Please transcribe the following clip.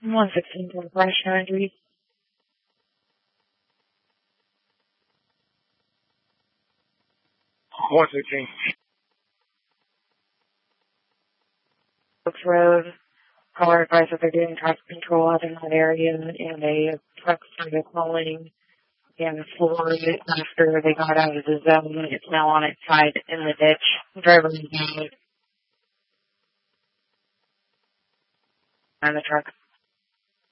116 for crash injury. 116. Brooks Road. Caller advised that they're doing traffic control out in that area, and a truck started calling and floored it after they got out of the zone. It's now on its side in the ditch. Driver is out. And the truck